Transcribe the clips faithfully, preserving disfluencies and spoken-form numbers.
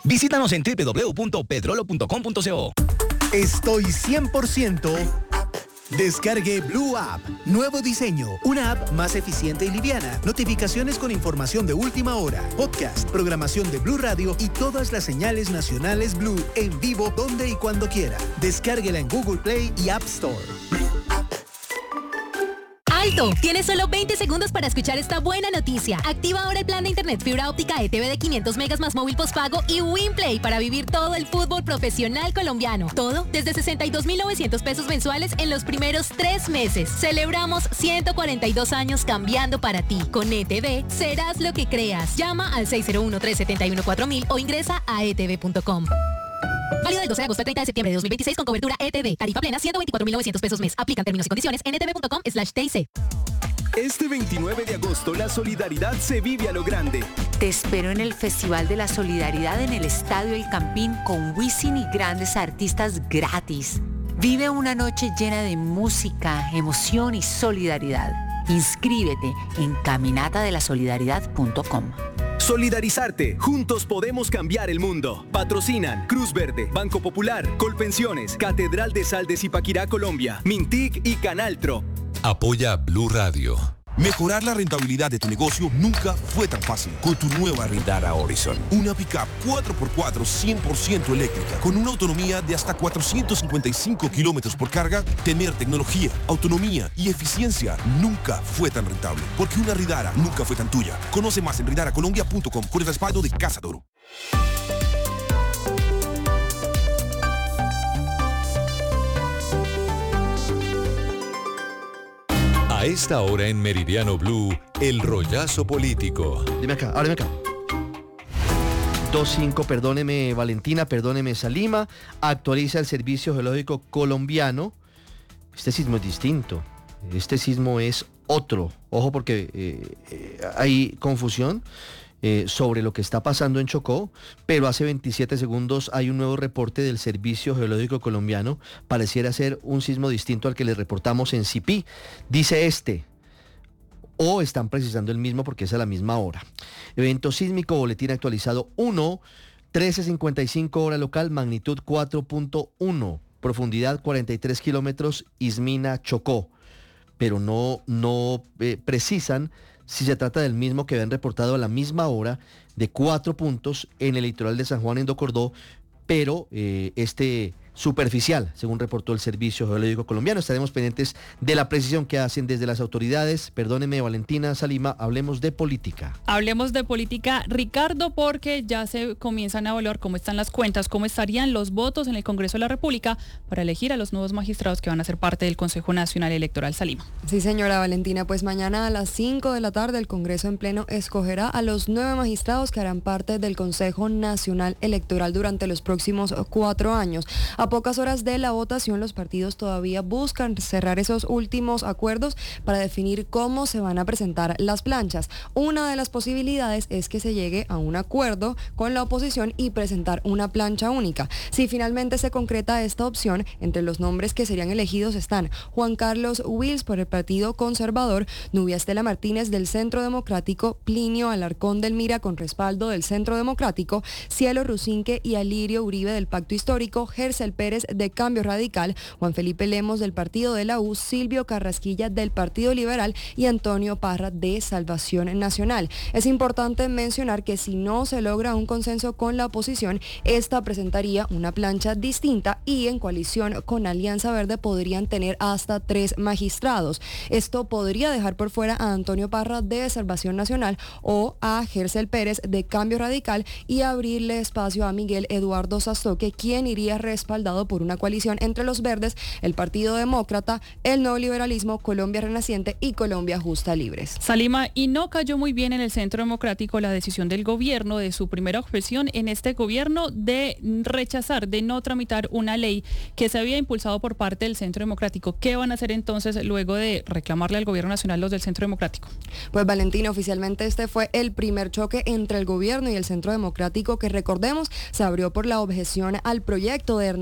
Visítanos en doble u doble u doble u punto petrolo punto com punto co. Estoy cien por ciento... Descargue Blue App. Nuevo diseño. Una app más eficiente y liviana. Notificaciones con información de última hora. Podcast, programación de Blue Radio y todas las señales nacionales Blue en vivo donde y cuando quiera. Descárguela en Google Play y App Store. ¡Alto! Tienes solo veinte segundos para escuchar esta buena noticia. Activa ahora el plan de internet fibra óptica E T V de quinientos megas más móvil postpago y WinPlay para vivir todo el fútbol profesional colombiano. Todo desde sesenta y dos mil novecientos pesos mensuales en los primeros tres meses. Celebramos ciento cuarenta y dos años cambiando para ti. Con E T V serás lo que creas. Llama al seis cero uno, tres siete uno, cuatro mil o ingresa a e t v punto com. Válido del doce de agosto al treinta de septiembre de dos mil veintiséis con cobertura E T V. Tarifa plena ciento veinticuatro mil novecientos pesos mes. Aplican términos y condiciones en e t v punto com slash t i c. Este veintinueve de agosto la solidaridad se vive a lo grande. Te espero en el Festival de la Solidaridad en el Estadio El Campín con Wisin y grandes artistas gratis. Vive una noche llena de música, emoción y solidaridad. Inscríbete en caminata de la solidaridad punto com. Solidarizarte. Juntos podemos cambiar el mundo. Patrocinan Cruz Verde, Banco Popular, Colpensiones, Catedral de Sal de Zipaquirá, Colombia, Mintic y Canaltro. Apoya Blue Radio. Mejorar la rentabilidad de tu negocio nunca fue tan fácil con tu nueva Rindara Horizon. Una pick-up cuatro por cuatro cien por ciento eléctrica con una autonomía de hasta cuatrocientos cincuenta y cinco kilómetros por carga. Tener tecnología, autonomía y eficiencia nunca fue tan rentable, porque una Rindara nunca fue tan tuya. Conoce más en rindara colombia punto com con el respaldo de Casa Toro. A esta hora en Meridiano Blue, el rollazo político. Dime acá, hábleme acá. dos cinco, perdóneme Valentina, perdóneme Salima. Actualiza el Servicio Geológico Colombiano. Este sismo es distinto. Este sismo es otro. Ojo porque eh, eh, hay confusión eh, sobre lo que está pasando en Chocó, pero hace veintisiete segundos hay un nuevo reporte del Servicio Geológico Colombiano. Pareciera ser un sismo distinto al que les reportamos en Sipí. Dice este, o están precisando el mismo porque es a la misma hora. Evento sísmico, boletín actualizado uno, trece cincuenta y cinco hora local, magnitud cuatro punto uno, profundidad cuarenta y tres kilómetros, Ismina, Chocó. Pero no, no eh, precisan si se trata del mismo que habían reportado a la misma hora de cuatro puntos en el litoral de San Juan en Docordó, pero eh, este superficial, según reportó el Servicio Geológico Colombiano. Estaremos pendientes de la precisión que hacen desde las autoridades. Perdóneme, Valentina, Salima, hablemos de política. Hablemos de política, Ricardo, porque ya se comienzan a evaluar cómo están las cuentas, cómo estarían los votos en el Congreso de la República para elegir a los nuevos magistrados que van a ser parte del Consejo Nacional Electoral. Salima. Sí, señora Valentina, pues mañana a las cinco de la tarde el Congreso en pleno escogerá a los nueve magistrados que harán parte del Consejo Nacional Electoral durante los próximos cuatro años. A pocas horas de la votación, los partidos todavía buscan cerrar esos últimos acuerdos para definir cómo se van a presentar las planchas. Una de las posibilidades es que se llegue a un acuerdo con la oposición y presentar una plancha única. Si finalmente se concreta esta opción, entre los nombres que serían elegidos están Juan Carlos Wills por el Partido Conservador, Nubia Estela Martínez del Centro Democrático, Plinio Alarcón del Mira con respaldo del Centro Democrático, Cielo Rusinque y Alirio Uribe del Pacto Histórico, Gercel Pérez de Cambio Radical, Juan Felipe Lemos del Partido de la U, Silvio Carrasquilla del Partido Liberal y Antonio Parra de Salvación Nacional. Es importante mencionar que si no se logra un consenso con la oposición, esta presentaría una plancha distinta y en coalición con Alianza Verde podrían tener hasta tres magistrados. Esto podría dejar por fuera a Antonio Parra de Salvación Nacional o a Gercel Pérez de Cambio Radical y abrirle espacio a Miguel Eduardo Sastoque, quien iría respaldado por una coalición entre los Verdes, el Partido Demócrata, el Nuevo Liberalismo, Colombia Renaciente y Colombia Justa Libres. Salima, y no cayó muy bien en el Centro Democrático la decisión del gobierno de su primera objeción en este gobierno de rechazar, de no tramitar una ley que se había impulsado por parte del Centro Democrático. ¿Qué van a hacer entonces luego de reclamarle al gobierno nacional los del Centro Democrático? Pues Valentina, oficialmente este fue el primer choque entre el gobierno y el Centro Democrático que, recordemos, se abrió por la objeción al proyecto de Hernán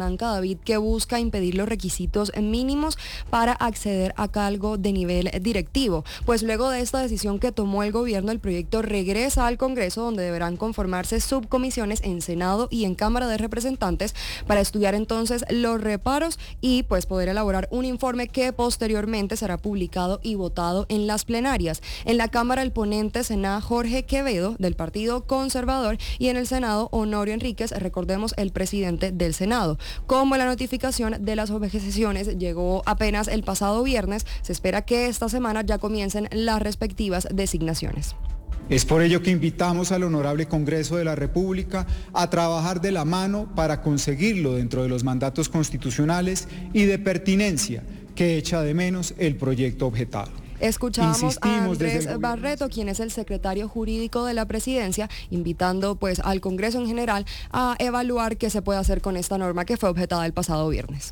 Hernán Cadavid, que busca impedir los requisitos mínimos para acceder a cargo de nivel directivo. Pues luego de esta decisión que tomó el gobierno, el proyecto regresa al Congreso, donde deberán conformarse subcomisiones en Senado y en Cámara de Representantes para estudiar entonces los reparos y pues poder elaborar un informe que posteriormente será publicado y votado en las plenarias. En la Cámara el ponente será Jorge Quevedo del Partido Conservador y en el Senado Honorio Enríquez, recordemos, el presidente del Senado. Como la notificación de las objeciones llegó apenas el pasado viernes, se espera que esta semana ya comiencen las respectivas designaciones. Es por ello que invitamos al Honorable Congreso de la República a trabajar de la mano para conseguirlo dentro de los mandatos constitucionales y de pertinencia que echa de menos el proyecto objetado. Escuchamos Insistimos a Andrés desde el Barreto, quien es el secretario jurídico de la presidencia, invitando pues al Congreso en general a evaluar qué se puede hacer con esta norma que fue objetada el pasado viernes.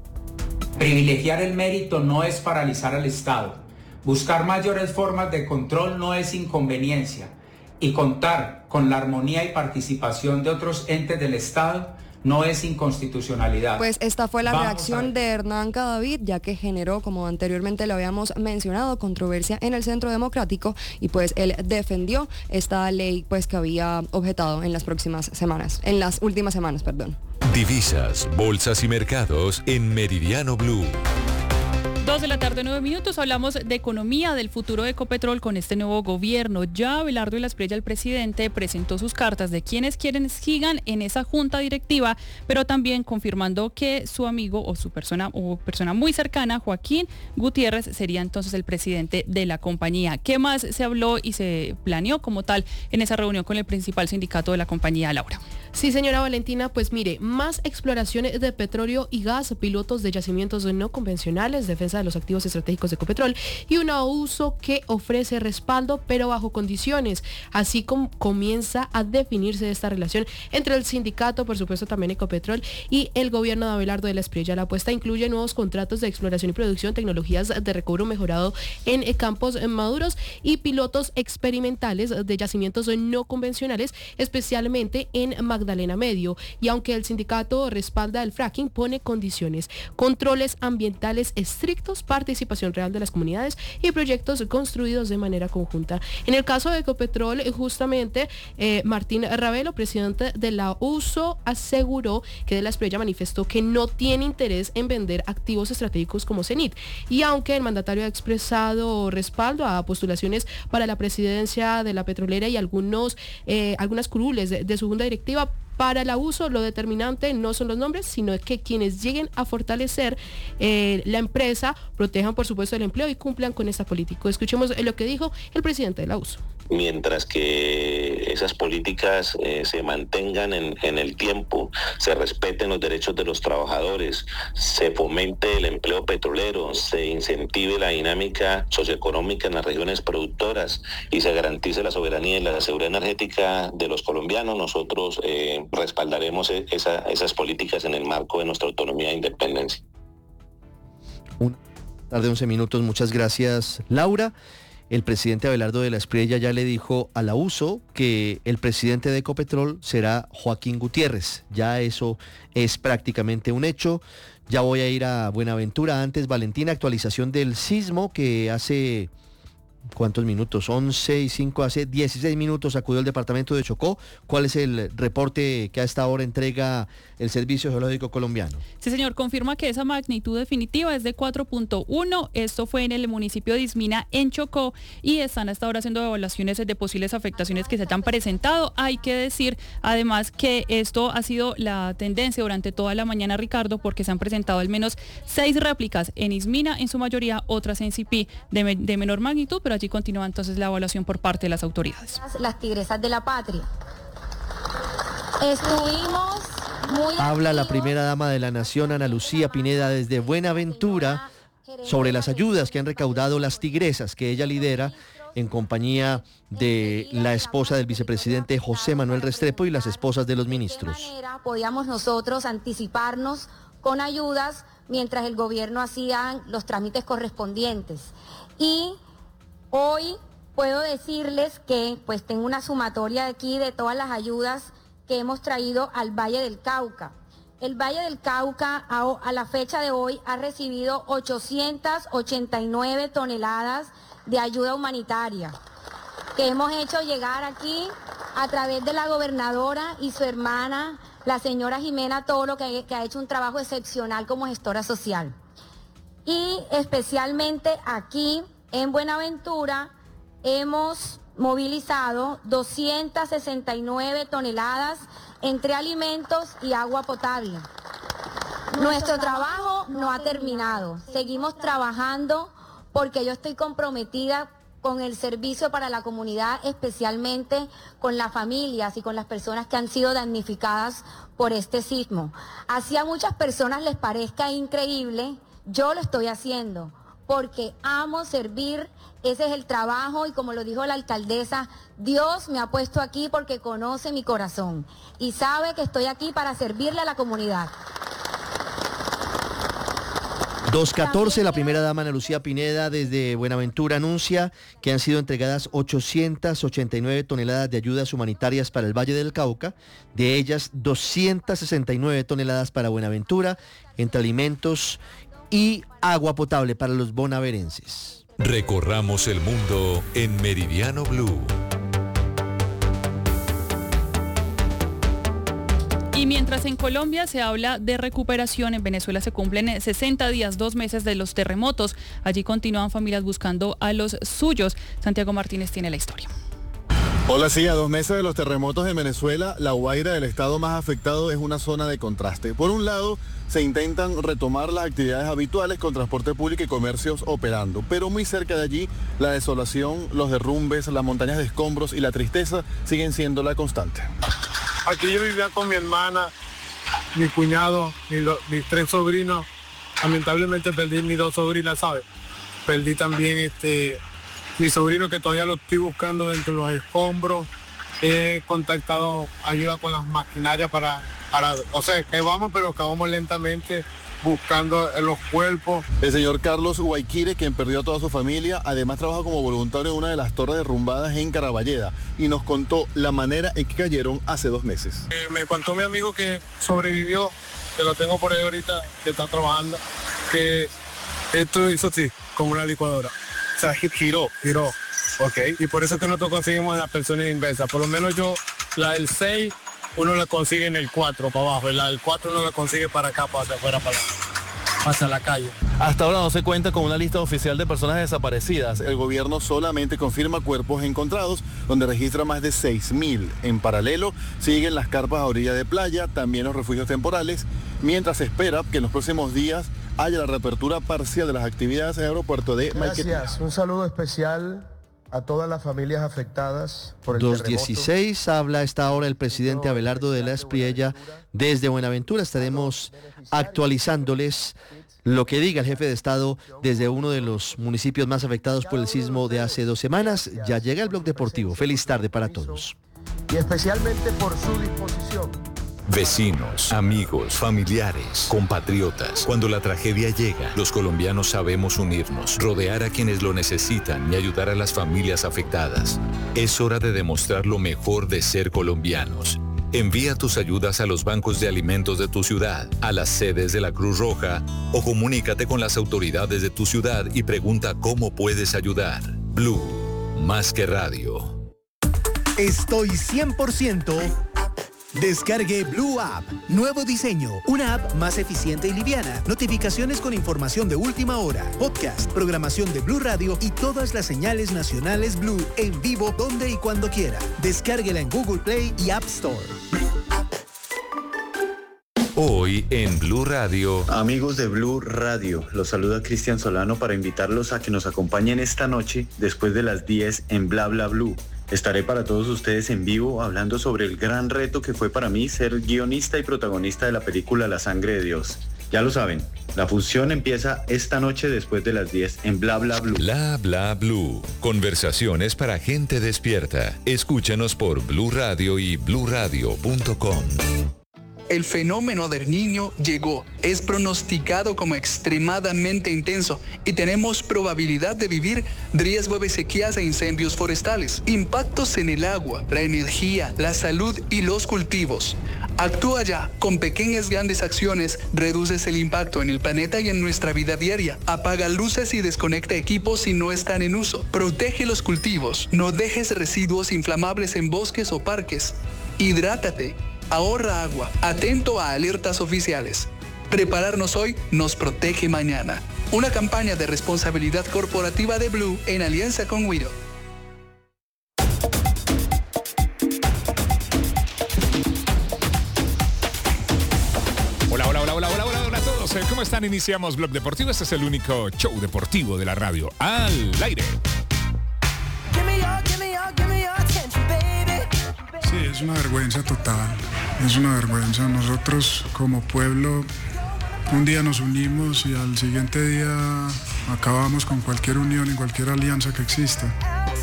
Privilegiar el mérito no es paralizar al Estado. Buscar mayores formas de control no es inconveniencia, y contar con la armonía y participación de otros entes del Estado no es inconstitucionalidad. Pues esta fue la Vamos reacción de Hernán Cadavid, ya que generó, como anteriormente lo habíamos mencionado, controversia en el Centro Democrático, y pues él defendió esta ley pues que había objetado en las próximas semanas, en las últimas semanas, perdón. Divisas, bolsas y mercados en Meridiano Blue. Dos de la tarde, nueve minutos, hablamos de economía, del futuro de Ecopetrol con este nuevo gobierno. Ya Abelardo de la Espriella, el presidente, presentó sus cartas de quienes quieren sigan en esa junta directiva, pero también confirmando que su amigo o su persona o persona muy cercana, Joaquín Gutiérrez, sería entonces el presidente de la compañía. ¿Qué más se habló y se planeó como tal en esa reunión con el principal sindicato de la compañía, Laura? Sí, señora Valentina, pues mire, más exploraciones de petróleo y gas, pilotos de yacimientos no convencionales, defensa de los activos estratégicos de Ecopetrol y un uso que ofrece respaldo pero bajo condiciones. Así como comienza a definirse esta relación entre el sindicato, por supuesto también Ecopetrol, y el gobierno de Abelardo de la Espriella. La apuesta incluye nuevos contratos de exploración y producción, tecnologías de recobro mejorado en campos maduros y pilotos experimentales de yacimientos no convencionales, especialmente en Magdalena Medio. Y aunque el sindicato respalda el fracking, pone condiciones, controles ambientales estrictos, participación real de las comunidades y proyectos construidos de manera conjunta. En el caso de Ecopetrol, justamente eh, Martín Ravelo, presidente de la U S O, aseguró que de la Espriella manifestó que no tiene interés en vender activos estratégicos como Cenit. Y aunque el mandatario ha expresado respaldo a postulaciones para la presidencia de la petrolera y algunos eh, algunas curules de, de su junta directiva, para la U S O lo determinante no son los nombres, sino que quienes lleguen a fortalecer eh, la empresa protejan por supuesto el empleo y cumplan con esta política. Escuchemos lo que dijo el presidente de la U S O. Mientras que esas políticas eh, se mantengan en, en el tiempo, se respeten los derechos de los trabajadores, se fomente el empleo petrolero, se incentive la dinámica socioeconómica en las regiones productoras y se garantice la soberanía y la seguridad energética de los colombianos, nosotros eh, respaldaremos esa, esas políticas en el marco de nuestra autonomía e independencia. Una tarde, once minutos, muchas gracias, Laura. El presidente Abelardo de la Espriella ya le dijo a la U S O que el presidente de Ecopetrol será Joaquín Gutiérrez. Ya eso es prácticamente un hecho. Ya voy a ir a Buenaventura. Antes, Valentina, actualización del sismo que hace... ¿Cuántos minutos? once y cinco, hace dieciséis minutos acudió el departamento de Chocó. ¿Cuál es el reporte que a esta hora entrega el Servicio Geológico Colombiano? Sí, señor, confirma que esa magnitud definitiva es de cuatro punto uno. Esto fue en el municipio de Ismina, en Chocó, y están hasta ahora haciendo evaluaciones de posibles afectaciones que se han presentado. Hay que decir, además, que esto ha sido la tendencia durante toda la mañana, Ricardo, porque se han presentado al menos seis réplicas en Ismina, en su mayoría otras en Sipí de, de menor magnitud, pero allí continúa entonces la evaluación por parte de las autoridades. Las tigresas de la patria. Estuvimos muy Habla la primera dama de la Nación, Ana Lucía Pineda, desde Buenaventura, sobre las ayudas que han recaudado las tigresas que ella lidera en compañía de la esposa del vicepresidente José Manuel Restrepo y las esposas de los ministros. De qué manera podíamos nosotros anticiparnos con ayudas mientras el gobierno hacía los trámites correspondientes. Y hoy puedo decirles que pues tengo una sumatoria aquí de todas las ayudas que hemos traído al Valle del Cauca. el Valle del Cauca a, a la fecha de hoy ha recibido ochocientas ochenta y nueve toneladas de ayuda humanitaria que hemos hecho llegar aquí a través de la gobernadora y su hermana, la señora Jimena Toro, que, que ha hecho un trabajo excepcional como gestora social. Y especialmente aquí en Buenaventura hemos movilizado doscientas sesenta y nueve toneladas entre alimentos y agua potable. Nuestro trabajo no ha terminado. Seguimos trabajando porque yo estoy comprometida con el servicio para la comunidad, especialmente con las familias y con las personas que han sido damnificadas por este sismo. Así a muchas personas les parezca increíble, yo lo estoy haciendo porque amo servir, ese es el trabajo y como lo dijo la alcaldesa, Dios me ha puesto aquí porque conoce mi corazón y sabe que estoy aquí para servirle a la comunidad. dos catorce, la primera dama Ana Lucía Pineda desde Buenaventura anuncia que han sido entregadas ochocientas ochenta y nueve toneladas de ayudas humanitarias para el Valle del Cauca, de ellas doscientas sesenta y nueve toneladas para Buenaventura, entre alimentos y agua potable para los bonaverenses. Recorramos el mundo en Meridiano Blue. Y mientras en Colombia se habla de recuperación, en Venezuela se cumplen sesenta días, dos meses de los terremotos. Allí continúan familias buscando a los suyos. Santiago Martínez tiene la historia. Hola, sí, a dos meses de los terremotos en Venezuela, La Guaira, el estado más afectado, es una zona de contraste. Por un lado, se intentan retomar las actividades habituales con transporte público y comercios operando, pero muy cerca de allí, la desolación, los derrumbes, las montañas de escombros y la tristeza siguen siendo la constante. Aquí yo vivía con mi hermana, mi cuñado, mi lo, mis tres sobrinos. Lamentablemente perdí mis dos sobrinas, ¿sabes? Perdí también este, mi sobrino que todavía lo estoy buscando dentro de los escombros. He contactado ayuda con las maquinarias para, para o sea, que vamos, pero que vamos lentamente buscando los cuerpos. El señor Carlos Guayquire, quien perdió a toda su familia, además trabaja como voluntario en una de las torres derrumbadas en Caraballeda y nos contó la manera en que cayeron hace dos meses. Eh, me contó mi amigo que sobrevivió, que lo tengo por ahí ahorita, que está trabajando, que esto hizo así, como una licuadora. O sea, giró, giró. Ok. Y por eso es que nosotros conseguimos las personas inversas. Por lo menos yo, la del seis, uno la consigue en el cuatro para abajo, y la del cuatro uno la consigue para acá, para hacia afuera, para hacia la calle. Hasta ahora no se cuenta con una lista oficial de personas desaparecidas. El gobierno solamente confirma cuerpos encontrados, donde registra más de seis mil. En paralelo, siguen las carpas a orilla de playa, también los refugios temporales, mientras se espera que en los próximos días haya la reapertura parcial de las actividades en el aeropuerto de Maiquetía. Gracias, un saludo especial a todas las familias afectadas por el dos dieciséis, habla a esta hora el presidente Abelardo de la Espriella desde Buenaventura. Estaremos actualizándoles lo que diga el jefe de Estado desde uno de los municipios más afectados por el sismo de hace dos semanas. Ya llega el Blog Deportivo. Feliz tarde para todos. Y especialmente por su disposición. Vecinos, amigos, familiares, compatriotas. Cuando la tragedia llega, los colombianos sabemos unirnos, rodear a quienes lo necesitan y ayudar a las familias afectadas. Es hora de demostrar lo mejor de ser colombianos. Envía tus ayudas a los bancos de alimentos de tu ciudad, a las sedes de la Cruz Roja o comunícate con las autoridades de tu ciudad y pregunta cómo puedes ayudar. Blue, más que radio. Estoy cien por ciento... Descargue Blue App. Nuevo diseño. Una app más eficiente y liviana. Notificaciones con información de última hora. Podcast, programación de Blue Radio y todas las señales nacionales Blue en vivo donde y cuando quiera. Descárguela en Google Play y App Store. Hoy en Blue Radio. Amigos de Blue Radio, los saluda Cristian Solano para invitarlos a que nos acompañen esta noche después de las diez en Bla Bla Blue. Estaré para todos ustedes en vivo hablando sobre el gran reto que fue para mí ser guionista y protagonista de la película La Sangre de Dios. Ya lo saben, la función empieza esta noche después de las diez en Bla Bla Blue. Bla Bla Blue. Conversaciones para gente despierta. Escúchanos por Blue Radio y blue radio punto com. el fenómeno del Niño llegó. Es pronosticado como extremadamente intenso y tenemos probabilidad de vivir riesgo de sequías e incendios forestales, impactos en el agua, la energía, la salud y los cultivos. Actúa ya. Con pequeñas grandes acciones reduces el impacto en el planeta y en nuestra vida diaria. Apaga luces y desconecta equipos si no están en uso. Protege los cultivos. No dejes residuos inflamables en bosques o parques. Hidrátate. Ahorra agua. Atento a alertas oficiales. Prepararnos hoy nos protege mañana. Una campaña de responsabilidad corporativa de Blue en alianza con Wido. Hola, hola, hola, hola, hola, hola, hola a todos. ¿Cómo están? Iniciamos Blog Deportivo. Este es el único show deportivo de la radio. Al aire. Sí, es una vergüenza total. Es una vergüenza. Nosotros como pueblo un día nos unimos y al siguiente día acabamos con cualquier unión y cualquier alianza que exista.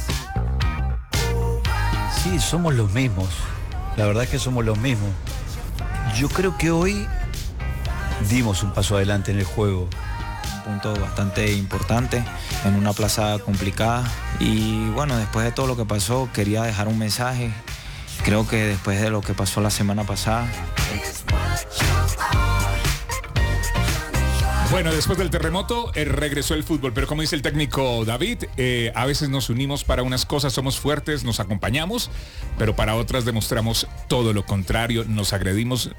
Sí, somos los mismos. La verdad es que somos los mismos. Yo creo que hoy dimos un paso adelante en el juego. Un punto bastante importante en una plaza complicada. Y bueno, después de todo lo que pasó, quería dejar un mensaje. Creo que después de lo que pasó la semana pasada. Bueno, después del terremoto eh, regresó el fútbol, pero como dice el técnico David, eh, a veces nos unimos para unas cosas, somos fuertes, nos acompañamos, pero para otras demostramos todo lo contrario, nos agredimos,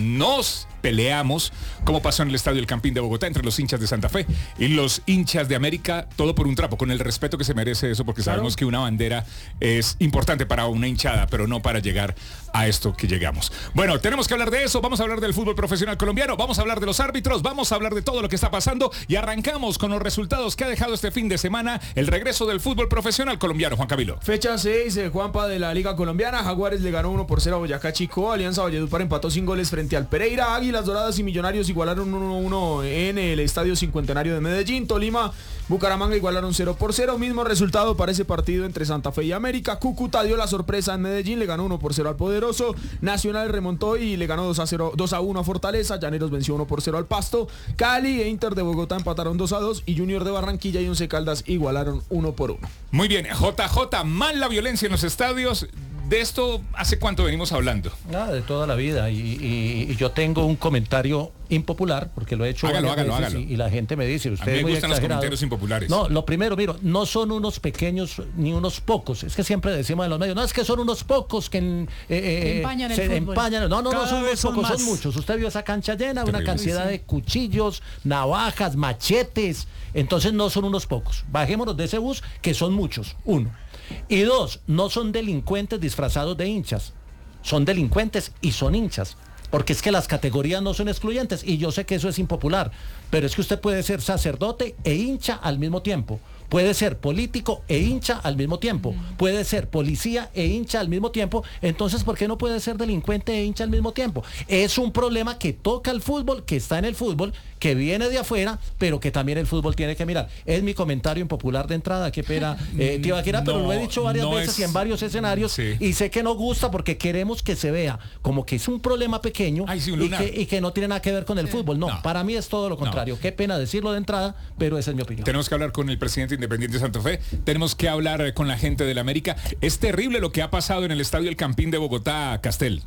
nos peleamos, como pasó en el Estadio El Campín de Bogotá entre los hinchas de Santa Fe y los hinchas de América, todo por un trapo, con el respeto que se merece eso, porque claro, sabemos que una bandera es importante para una hinchada, pero no para llegar a esto que llegamos. Bueno, tenemos que hablar de eso, vamos a hablar del fútbol profesional colombiano, vamos a hablar de los árbitros, vamos a hablar de todo lo que está pasando y arrancamos con los resultados que ha dejado este fin de semana el regreso del fútbol profesional colombiano. Juan Camilo. Fecha seis, eh, Juanpa, de la Liga Colombiana. Jaguares le ganó uno por cero a Boyacá Chico. Alianza Valledupar empató sin goles frente al Pereira. Águilas Doradas y Millonarios igualaron uno a uno en el Estadio Cincuentenario de Medellín. Tolima, Bucaramanga igualaron cero por cero. Mismo resultado para ese partido entre Santa Fe y América. Cúcuta dio la sorpresa en Medellín, le ganó uno por cero al Poderoso. Nacional remontó y le ganó dos a cero, dos a uno a Fortaleza. Llaneros venció uno por cero al Pasto. Cali e Inter de Bogotá empataron dos a dos y Junior de Barranquilla y Once Caldas igualaron uno por uno. Muy bien, J J, mal la violencia en los estadios. ¿De esto hace cuánto venimos hablando? Nada, de toda la vida. Y, y, y yo tengo un comentario impopular, porque lo he hecho hágalo, hágalo, hágalo. Y, y la gente me dice, usted a mí me es muy gustan exagerado. Los comentarios impopulares. No, lo primero, miro, no son unos pequeños ni unos pocos. Es que siempre decimos en los medios, no, es que son unos pocos que eh, eh, empañan se el fútbol. empañan. No, no, Cada no son unos son pocos, más. son muchos. Usted vio esa cancha llena, Terrible. una cantidad Sí, sí. de cuchillos, navajas, machetes. Entonces no son unos pocos. Bajémonos de ese bus, que son muchos. Uno. Y dos, no son delincuentes disfrazados de hinchas. Son delincuentes y son hinchas. Porque es que las categorías no son excluyentes. Y yo sé que eso es impopular. Pero es que usted puede ser sacerdote e hincha al mismo tiempo. Puede ser político e hincha al mismo tiempo. Puede ser policía e hincha al mismo tiempo. Entonces, ¿por qué no puede ser delincuente e hincha al mismo tiempo? Es un problema que toca el fútbol, que está en el fútbol, que viene de afuera, pero que también el fútbol tiene que mirar. Es mi comentario impopular de entrada, qué pena, eh, Tibaquira, pero No, lo he dicho varias no veces es- y en varios escenarios, Sí. y sé que no gusta porque queremos que se vea como que es un problema pequeño Ay, sí, un y, lunar. que, y que no tiene nada que ver con el fútbol. No, No. para mí es todo lo contrario. Qué pena decirlo de entrada, pero esa es mi opinión. Tenemos que hablar con el presidente independiente de Santa Fe, tenemos que hablar eh, con la gente del América. Es terrible lo que ha pasado en el Estadio El Campín de Bogotá, Castel.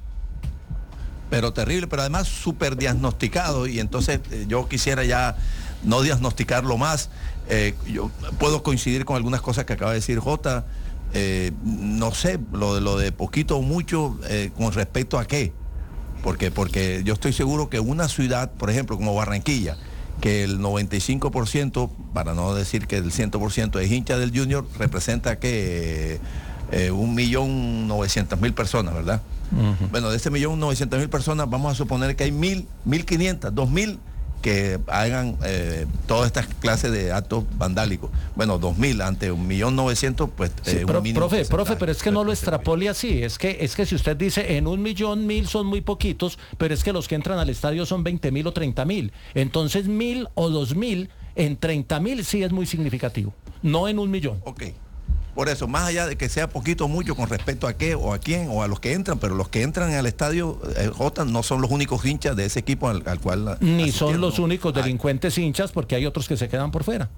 Pero terrible, pero además súper diagnosticado, y entonces eh, yo quisiera ya no diagnosticarlo más. Eh, yo puedo coincidir con algunas cosas que acaba de decir Jota, eh, no sé, lo de lo de poquito o mucho, eh, con respecto a qué, porque, porque yo estoy seguro que una ciudad, por ejemplo, como Barranquilla, que el noventa y cinco por ciento, para no decir que el cien por ciento es hincha del Junior, representa que eh, un millón novecientas mil personas, ¿verdad? Uh-huh. Bueno, de ese millón novecientas mil personas, vamos a suponer que hay mil, mil quinientas, dos mil que hagan eh, todas estas clases de actos vandálicos. Bueno, dos mil ante un millón novecientos, pues Sí, eh, pro- un mínimo profe, porcentaje. profe, pero es que no lo extrapole así, es que, es que si usted dice en un millón mil son muy poquitos, pero es que los que entran al estadio son veinte mil o treinta mil, entonces mil o dos mil en treinta mil sí es muy significativo, no en un millón. Ok. Por eso, más allá de que sea poquito o mucho con respecto a qué o a quién o a los que entran, pero los que entran al estadio eh, J no son los únicos hinchas de ese equipo al, al cual... Ni son los únicos delincuentes hinchas, porque hay otros que se quedan por fuera.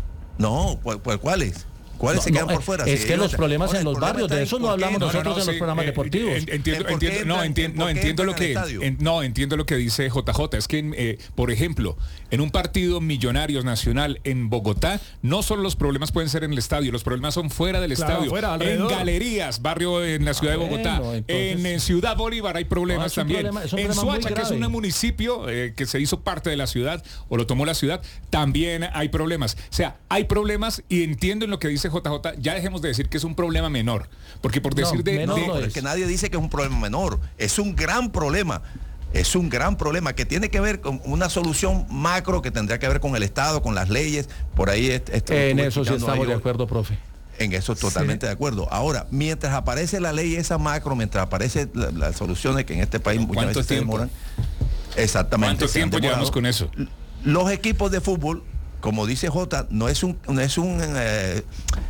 No, ¿cuál, ¿cuáles? ¿Cuáles no, se quedan no, por fuera? Es sí, que los o sea, problemas ahora, en los barrios, de eso no hablamos no, nosotros no, no, en los sí, programas eh, deportivos. Entiendo, entiendo, entran, no, entiendo, no, entiendo lo que, en, no, entiendo lo que dice J J. Es que, eh, por ejemplo, en un partido Millonarios Nacional en Bogotá, no solo los problemas pueden ser en el estadio, los problemas son fuera del Claro, estadio, fuera, en alrededor. Galerías, barrio en la ciudad Ah, de Bogotá, bueno, entonces- en, en Ciudad Bolívar hay problemas No, es un también, problema- es un en problema muy Soacha, que es grave. un municipio eh, que se hizo parte de la ciudad o lo tomó la ciudad, también hay problemas. O sea, hay problemas y entiendo en lo que dice J J, ya dejemos de decir que es un problema menor, porque por decir no, de, no, de- no, es que nadie dice que es un problema menor, es un gran problema. Es un gran problema que tiene que ver con una solución macro que tendría que ver con el Estado, con las leyes. Por ahí est- est- En estuve eso sí escuchando estamos ahí de hoy. acuerdo, profe. En eso totalmente de acuerdo. Ahora, mientras aparece la ley esa macro, mientras aparece la- las soluciones que en este país muchas ¿Cuánto veces se tiempo? demoran. Exactamente. ¿Cuánto se han tiempo llevamos demorado. con eso? Los equipos de fútbol, como dice Jota, no es un, no es un eh,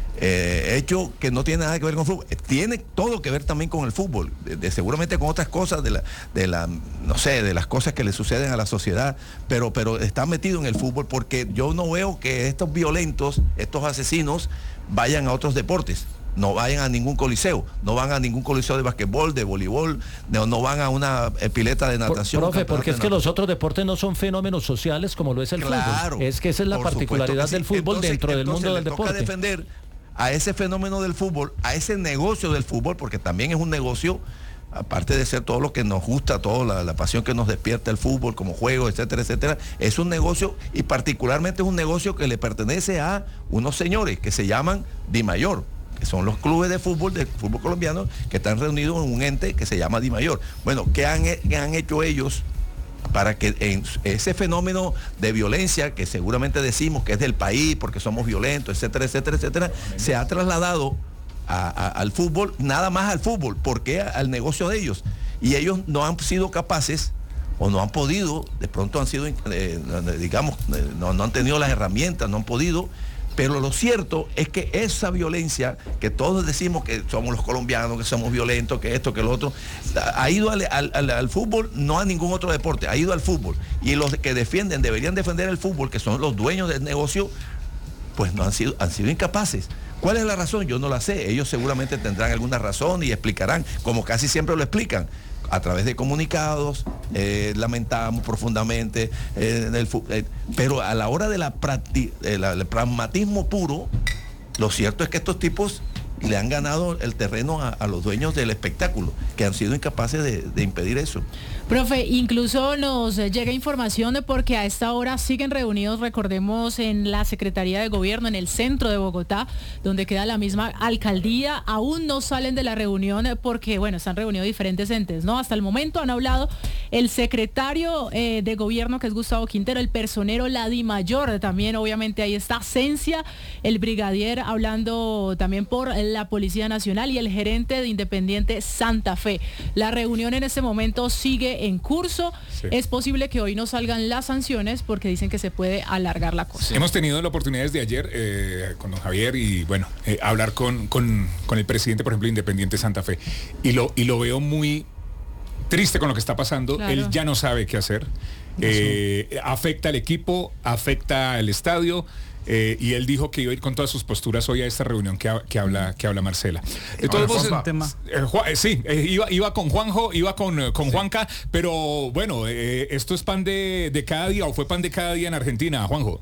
eh, hecho que no tiene nada que ver con fútbol. Tiene todo que ver también con el fútbol, de, de seguramente con otras cosas, de la, de la, no sé, de las cosas que le suceden a la sociedad, pero, pero está metido en el fútbol porque yo no veo que estos violentos, estos asesinos, vayan a otros deportes. No vayan a ningún coliseo, no van a ningún coliseo de basquetbol, de voleibol, no, no van a una eh, pileta de Por- natación. profe, campeonato porque es de que natación. los otros deportes no son fenómenos sociales como lo es el Claro, fútbol. Es que esa es la por supuesto particularidad que sí. del fútbol Entonces- dentro del entonces mundo del le toca deporte. defender a ese fenómeno del fútbol, a ese negocio del fútbol, porque también es un negocio, aparte de ser todo lo que nos gusta, toda la, la pasión que nos despierta el fútbol como juego, etcétera, etcétera, es un negocio y particularmente es un negocio que le pertenece a unos señores que se llaman Dimayor, que son los clubes de fútbol, del fútbol colombiano, que están reunidos en un ente que se llama Dimayor. Bueno, ¿qué han, qué han hecho ellos para que en ese fenómeno de violencia, que seguramente decimos que es del país, porque somos violentos, etcétera, etcétera, etcétera, se ha trasladado a- a- al fútbol, nada más al fútbol, porque al negocio de ellos? Y ellos no han sido capaces o no han podido, de pronto han sido, eh, digamos, eh, no, no han tenido las herramientas, no han podido. Pero lo cierto es que esa violencia, que todos decimos que somos los colombianos, que somos violentos, que esto, que lo otro, ha ido al, al- al- al fútbol, no a ningún otro deporte, ha ido al fútbol. Y los que defienden, deberían defender el fútbol, que son los dueños del negocio, pues no han sido, han sido incapaces. ¿Cuál es la razón? Yo no la sé. Ellos seguramente tendrán alguna razón y explicarán, como casi siempre lo explican, a través de comunicados, eh, lamentamos profundamente, eh, en el fu- eh, pero a la hora de la practi- eh, la- el pragmatismo puro, lo cierto es que estos tipos le han ganado el terreno a, a los dueños del espectáculo, que han sido incapaces de, de impedir eso. Profe, incluso nos eh, llega información de porque a esta hora siguen reunidos, recordemos, en la Secretaría de Gobierno, en el centro de Bogotá, donde queda la misma alcaldía. Aún no salen de la reunión eh, porque, bueno, están reunidos diferentes entes, ¿no? Hasta el momento han hablado el secretario eh, de Gobierno, que es Gustavo Quintero, el personero, la Dimayor, también obviamente ahí está Cencia, el brigadier hablando también por la Policía Nacional y el gerente de Independiente Santa Fe. La reunión en este momento sigue en curso. Sí. Es posible que hoy no salgan las sanciones porque dicen que se puede alargar la cosa. Hemos tenido la oportunidad desde ayer eh, con don Javier y bueno, eh, hablar con, con, con el presidente, por ejemplo, de Independiente Santa Fe. Y lo, y lo veo muy triste con lo que está pasando. Claro. Él ya no sabe qué hacer. Eh, afecta al equipo, afecta al estadio. eh, y él dijo que iba a ir con todas sus posturas hoy a esta reunión que, ha- que habla que habla Marcela. De todos modos, eh, Juan- eh, sí, eh, iba, iba con Juanjo, iba con, eh, con Juanca, pero bueno, eh, esto es pan de, de cada día o fue pan de cada día en Argentina, Juanjo.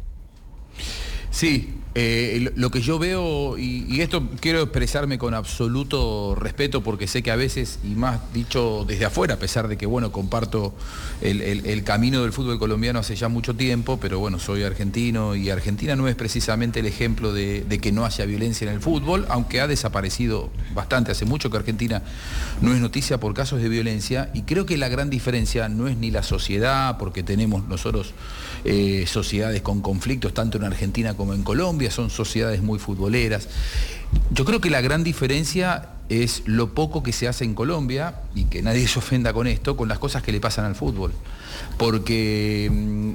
Sí, eh, lo- lo que yo veo, y, y esto quiero expresarme con absoluto respeto porque sé que a veces, y más dicho desde afuera, a pesar de que, bueno, comparto el, el- el camino del fútbol colombiano hace ya mucho tiempo, pero bueno, soy argentino y Argentina no es precisamente el ejemplo de, de que no haya violencia en el fútbol, aunque ha desaparecido bastante, hace mucho que Argentina no es noticia por casos de violencia, y creo que la gran diferencia no es ni la sociedad, porque tenemos nosotros eh, sociedades con conflictos tanto en Argentina como en Colombia, son sociedades muy futboleras. Yo creo que la gran diferencia es lo poco que se hace en Colombia, y que nadie se ofenda con esto, con las cosas que le pasan al fútbol. Porque mmm,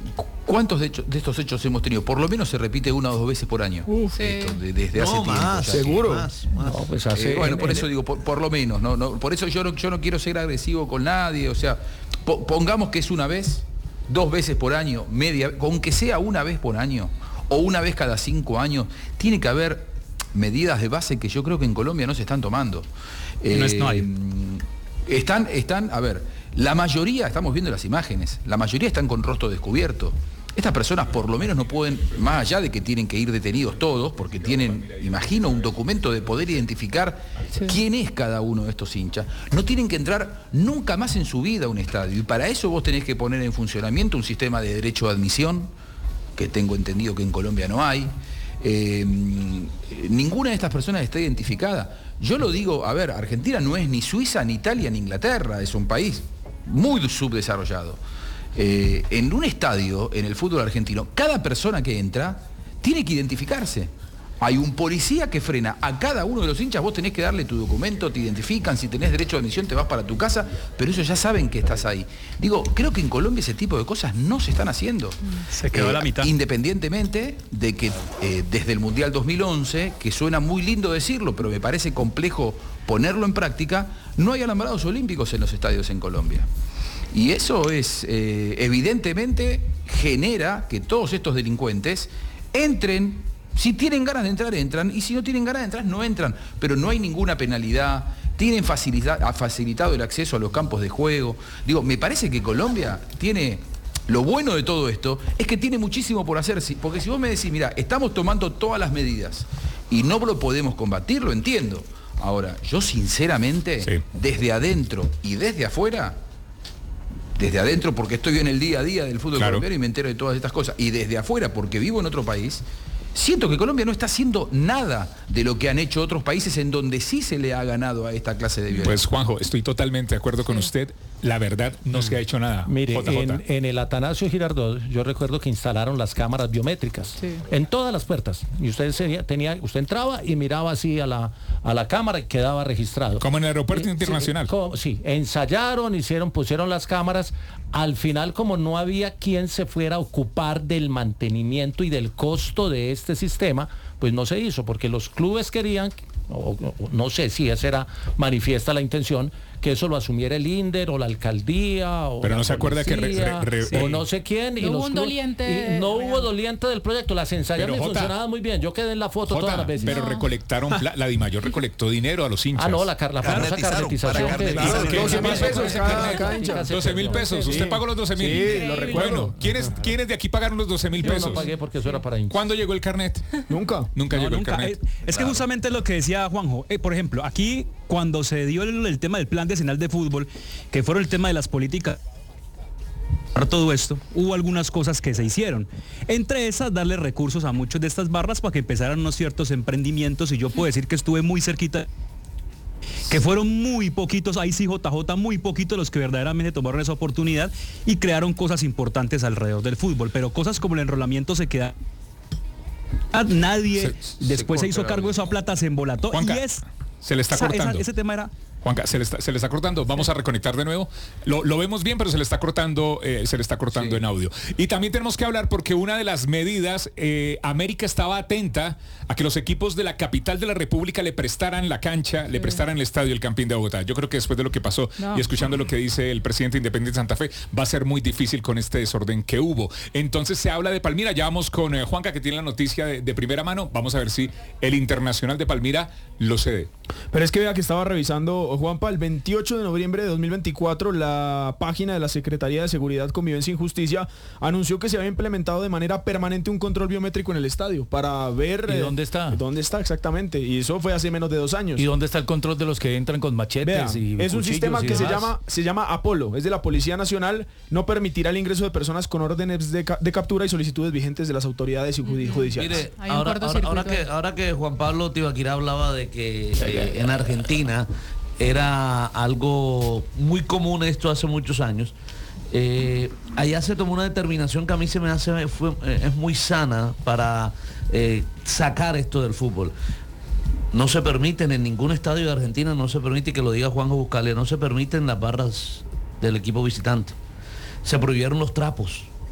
¿Cuántos de, hecho, de estos hechos hemos tenido? Por lo menos se repite una o dos veces por año. Uf, esto, sí. de, desde No, hace tiempo. más, ya. seguro. Más, más. No, pues hace, Eh, bueno, en- por en- eso digo, por, por lo menos, no, no, por eso yo no, yo no quiero ser agresivo con nadie, o sea, po- pongamos que es una vez, dos veces por año, media, aunque sea una vez por año, o una vez cada cinco años, tiene que haber medidas de base que yo creo que en Colombia no se están tomando. No es- no hay. Están, están, a ver, la mayoría, estamos viendo las imágenes, la mayoría están con rostro descubierto. Estas personas por lo menos no pueden, más allá de que tienen que ir detenidos todos, porque tienen, imagino, un documento de poder identificar Sí. quién es cada uno de estos hinchas, no tienen que entrar nunca más en su vida a un estadio. Y para eso vos tenés que poner en funcionamiento un sistema de derecho de admisión, que tengo entendido que en Colombia no hay. Eh, ninguna de estas personas está identificada. Yo lo digo, a ver, Argentina no es ni Suiza, ni Italia, ni Inglaterra, es un país muy subdesarrollado. Eh, en un estadio, en el fútbol argentino, cada persona que entra tiene que identificarse. Hay un policía que frena a cada uno de los hinchas, vos tenés que darle tu documento, te identifican, si tenés derecho de admisión te vas para tu casa, pero ellos ya saben que estás ahí. Digo, creo que en Colombia ese tipo de cosas no se están haciendo. Se quedó a la mitad. Independientemente de que eh, desde el Mundial dos mil once, que suena muy lindo decirlo, pero me parece complejo ponerlo en práctica, no hay alambrados olímpicos en los estadios en Colombia. Y eso es, eh, evidentemente, genera que todos estos delincuentes entren. Si tienen ganas de entrar, entran, y si no tienen ganas de entrar, no entran. Pero no hay ninguna penalidad, tienen facilita- ha facilitado el acceso a los campos de juego. Digo, me parece que Colombia tiene, lo bueno de todo esto, es que tiene muchísimo por hacer. Si- Porque si vos me decís, mira, estamos tomando todas las medidas y no lo podemos combatir, lo entiendo. Ahora, yo sinceramente, Sí. desde adentro y desde afuera, desde adentro porque estoy en el día a día del fútbol Claro. colombiano y me entero de todas estas cosas, y desde afuera porque vivo en otro país, siento que Colombia no está haciendo nada de lo que han hecho otros países en donde sí se le ha ganado a esta clase de violencia. Pues Juanjo, estoy totalmente de acuerdo con usted. La verdad, no se ha hecho nada. Mire, J J. en, en el Atanasio Girardot, yo recuerdo que instalaron las cámaras biométricas Sí. en todas las puertas. Y usted sería- tenía, usted entraba y miraba así a la, a la cámara y quedaba registrado. Como en el aeropuerto Eh, internacional. Sí, como- sí, ensayaron, hicieron, pusieron las cámaras. Al final, como no había quien se fuera a ocupar del mantenimiento y del costo de este sistema, pues no se hizo, porque los clubes querían, o, o- no sé si esa era manifiesta la intención, que eso lo asumiera el INDER o la alcaldía o Pero la no se acuerda que re- policía, re- re- o eh, no sé quién y No hubo los un clubes- doliente y no real. hubo doliente del proyecto, las ensayaron Pero, y Jota, funcionaban muy bien. Yo quedé en la foto Jota, todas las veces. pero No. recolectaron, pla- la Dimayor recolectó dinero a los hinchas. Ah, no, la, car- la famosa Carnetizaron, carnetización. para que- carnetizar. ¿Qué doce mil pasó con pesos ese cada carnet? cancha. doce mil pesos. Sí. ¿Usted pagó los doce mil? Sí, lo recuerdo. Bueno, ¿quiénes, ¿quiénes de aquí pagaron los doce mil Yo pesos? no pagué porque eso era para hinchas. ¿Cuándo llegó el carnet? Nunca. Nunca No, llegó nunca. el carnet. Eh, Es que justamente lo que decía Juanjo, eh, por ejemplo, aquí cuando se dio el, el tema del plan decenal de fútbol, que fueron el tema de las políticas, todo esto, hubo algunas cosas que se hicieron. Entre esas, darle recursos a muchos de estas barras para que empezaran unos ciertos emprendimientos, y yo puedo decir que estuve muy cerquita, que fueron muy poquitos, ahí sí J J, muy poquitos los que verdaderamente tomaron esa oportunidad y crearon cosas importantes alrededor del fútbol, pero cosas como el enrolamiento se queda. Nadie Se- después se se, hizo corta cargo de el esa plata, se embolató Juanca, y es se le está esa- cortando. esa- ese tema era Juanca, se le está, se le está cortando. Vamos a reconectar de nuevo. Lo, lo vemos bien, pero se le está cortando, eh, se le está cortando en audio. Y también tenemos que hablar porque una de las medidas, eh, América estaba atenta a que los equipos de la capital de la República le prestaran la cancha, le prestaran el estadio, el Campín de Bogotá. Yo creo que después de lo que pasó No. y escuchando lo que dice el presidente independiente de Santa Fe, va a ser muy difícil con este desorden que hubo. Entonces se habla de Palmira. Ya vamos con eh, Juanca, que tiene la noticia de, de primera mano. Vamos a ver si el Internacional de Palmira lo cede. Pero es que vea que estaba revisando, Juanpa, el veintiocho de noviembre de dos mil veinticuatro, la página de la Secretaría de Seguridad, Convivencia y Justicia anunció que se había implementado de manera permanente un control biométrico en el estadio para ver... ¿Y eh, dónde está? ¿Dónde está exactamente? Y eso fue hace menos de dos años. ¿Y dónde está el control de los que entran con machetes Vea, y es un cuchillos sistema y que se demás? llama, se llama Apolo, es de la Policía Nacional, no permitirá el ingreso de personas con órdenes de, ca- de captura y solicitudes vigentes de las autoridades y judi- judiciales. Mire, Hay un ahora, ahora, cortocircuito ahora que, ahí. ahora que Juan Pablo Tibaquirá hablaba de que eh, en Argentina era algo muy común esto hace muchos años, eh, allá se tomó una determinación que a mí se me hace, fue, eh, es muy sana para eh, sacar esto del fútbol. No se permiten en ningún estadio de Argentina, no se permite, que lo diga Juanjo Buscalia, no se permiten las barras del equipo visitante. Se prohibieron los trapos.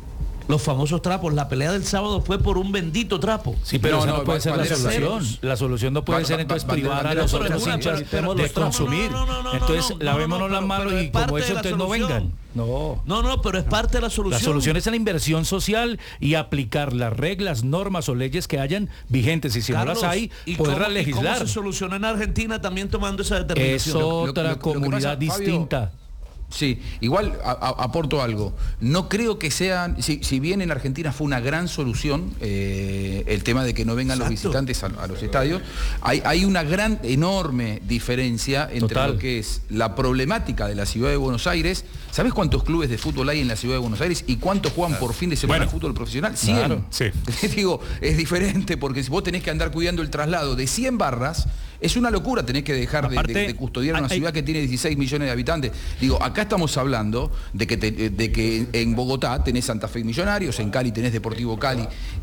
los famosos trapos. La pelea del sábado fue por un bendito trapo. Sí, pero no, esa no, no puede ser la solución. ceros. La solución no puede Va, ser va, entonces va, privar va, a pero, los pero, otros pero, hinchas pero, de pero, consumir. no, no, no, no, Entonces no, no, lavémonos no, las manos pero y es parte como eso de la ustedes no solución. vengan. No. No, no, pero es parte de la solución. La solución es la inversión social y aplicar las reglas, normas o leyes que hayan vigentes y si Carlos, no las hay, ¿y poderlas cómo, legislar. ¿y cómo se soluciona en Argentina también tomando esa determinación? Es otra lo, lo, comunidad lo pasa, distinta. Fabio, sí, igual a, a, aporto algo. No creo que sean, si, si bien en Argentina fue una gran solución eh, el tema de que no vengan Exacto. los visitantes a, a los estadios, hay, hay una gran, enorme diferencia entre Total. lo que es la problemática de la ciudad de Buenos Aires. ¿Sabés cuántos clubes de fútbol hay en la ciudad de Buenos Aires y cuántos juegan por fin de semana bueno, fútbol profesional? cien. Claro, sí. Digo, es diferente porque si vos tenés que andar cuidando el traslado de cien barras, es una locura, tenés que dejar Aparte, de, de, de custodiar una hay, ciudad que tiene dieciséis millones de habitantes. Digo, acá estamos hablando de que, te, de que en Bogotá tenés Santa Fe y Millonarios, en Cali tenés Deportivo Cali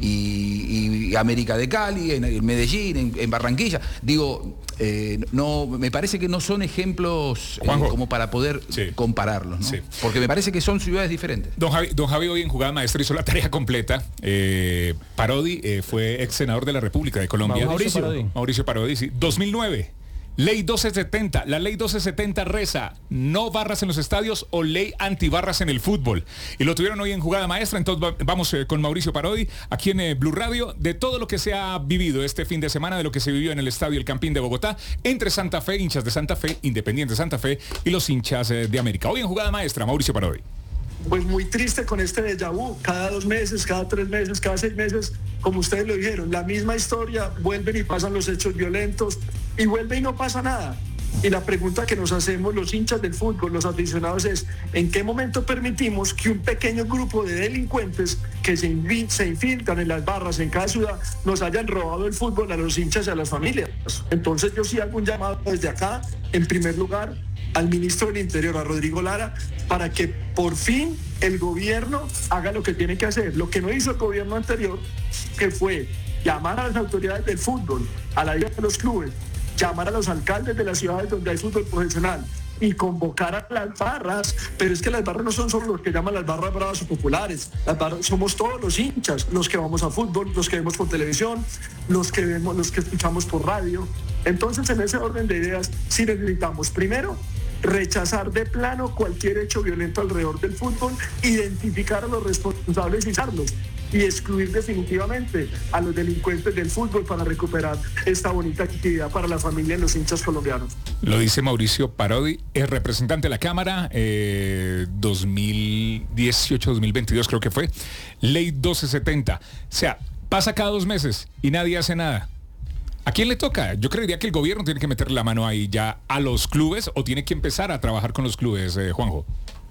y, y América de Cali, en, en Medellín, en, en Barranquilla. Digo, eh, no, me parece que no son ejemplos eh, como para poder sí. compararlos, ¿no? Sí. Porque me parece que son ciudades diferentes. Don Javi, don Javi hoy en Jugada Maestra hizo la tarea completa. Eh, Parodi eh, fue ex senador de la República de Colombia. Mauricio Parodi. Mauricio Parodi, sí. dos mil nueve. Ley doce setenta. La ley doce setenta reza no barras en los estadios o ley antibarras en el fútbol. Y lo tuvieron hoy en Jugada Maestra. Entonces vamos eh, con Mauricio Parodi aquí en eh, Blue Radio de todo lo que se ha vivido este fin de semana, de lo que se vivió en el estadio El Campín de Bogotá entre Santa Fe, hinchas de Santa Fe, Independiente de Santa Fe y los hinchas eh, de América. Hoy en Jugada Maestra, Mauricio Parodi. Pues muy triste con este déjà vu, cada dos meses, cada tres meses, cada seis meses, como ustedes lo dijeron, la misma historia, vuelven y pasan los hechos violentos y vuelve y no pasa nada. Y la pregunta que nos hacemos los hinchas del fútbol, los aficionados es, ¿en qué momento permitimos que un pequeño grupo de delincuentes que se, invi- se infiltran en las barras en cada ciudad nos hayan robado el fútbol a los hinchas y a las familias? Entonces yo sí hago un llamado desde acá, en primer lugar, al ministro del Interior, a Rodrigo Lara, para que por fin el gobierno haga lo que tiene que hacer. Lo que no hizo el gobierno anterior, que fue llamar a las autoridades del fútbol, a la vida de los clubes, llamar a los alcaldes de las ciudades donde hay fútbol profesional y convocar a las barras, pero es que las barras no son solo los que llaman las barras bravas o populares, las barras somos todos los hinchas, los que vamos a fútbol, los que vemos por televisión, los que vemos, los que escuchamos por radio. Entonces, en ese orden de ideas, sí necesitamos, primero, rechazar de plano cualquier hecho violento alrededor del fútbol, identificar a los responsables y usarlos, y excluir definitivamente a los delincuentes del fútbol para recuperar esta bonita actividad para la familia y los hinchas colombianos. Lo dice Mauricio Parodi, es representante de la Cámara, eh, dos mil dieciocho dos mil veintidós creo que fue, ley doce setenta. O sea, pasa cada dos meses y nadie hace nada. ¿A quién le toca? Yo creería que el gobierno tiene que meterle la mano ahí ya a los clubes o tiene que empezar a trabajar con los clubes, eh, Juanjo.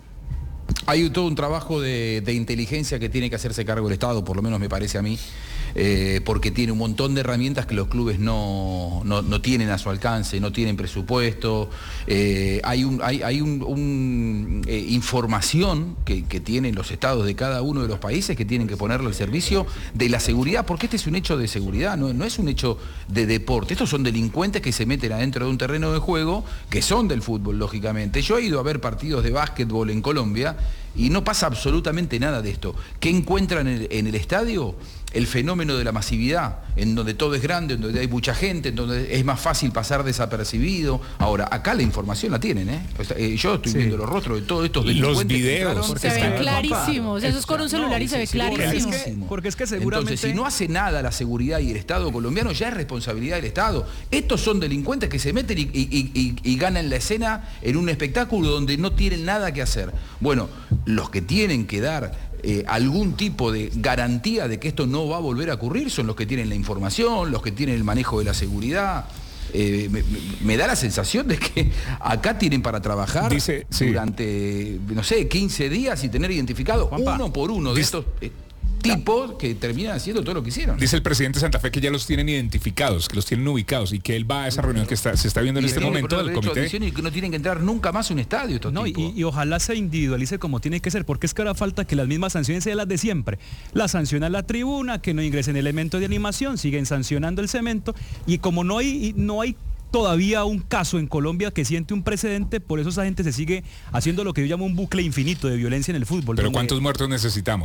Hay todo un trabajo de, de inteligencia que tiene que hacerse cargo el Estado, por lo menos me parece a mí, eh, porque tiene un montón de herramientas que los clubes no, no, no tienen a su alcance, no tienen presupuesto, eh, hay, un, hay, hay un, un, eh, información que, que tienen los estados de cada uno de los países que tienen que ponerlo al servicio de la seguridad, porque este es un hecho de seguridad, no, no es un hecho de deporte. Estos son delincuentes que se meten adentro de un terreno de juego, que son del fútbol, lógicamente. Yo he ido a ver partidos de básquetbol en Colombia y no pasa absolutamente nada de esto. ¿Qué encuentran en el, en el estadio? El fenómeno de la masividad, en donde todo es grande, en donde hay mucha gente, en donde es más fácil pasar desapercibido. Ahora, acá la información la tienen, ¿eh? O sea, eh yo estoy sí. viendo los rostros de todos estos delincuentes. Los videos. Se ven clarísimos. Eso es con un celular no, y se ve clarísimo. Porque es, que, porque es que seguramente... Entonces, si no hace nada la seguridad y el Estado colombiano, ya es responsabilidad del Estado. Estos son delincuentes que se meten y, y, y, y ganan la escena en un espectáculo donde no tienen nada que hacer. Bueno, los que tienen que dar Eh, algún tipo de garantía de que esto no va a volver a ocurrir son los que tienen la información, los que tienen el manejo de la seguridad. Eh, me, me da la sensación de que acá tienen para trabajar Dice, durante, sí. no sé, quince días y tener identificado Juanpa, uno por uno de Dice, estos eh, tipos que terminan haciendo todo lo que hicieron. Dice el presidente de Santa Fe que ya los tienen identificados, que los tienen ubicados y que él va a esa reunión que está, se está viendo en este momento del comité. Y que no tienen que entrar nunca más a un estadio estos no, tipos. Y, y ojalá se individualice como tiene que ser, porque es que ahora falta que las mismas sanciones sean las de siempre. La sanción a la tribuna, que no ingresen elementos de animación, siguen sancionando el cemento, y como no hay, no hay todavía un caso en Colombia que siente un precedente, por eso esa gente se sigue haciendo lo que yo llamo un bucle infinito de violencia en el fútbol. Pero ¿cuántos muertos necesitamos?